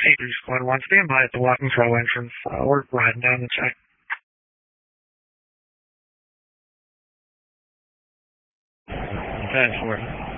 Avery Squad 1, stand by at the walk control entrance. We're riding down the track. That's where.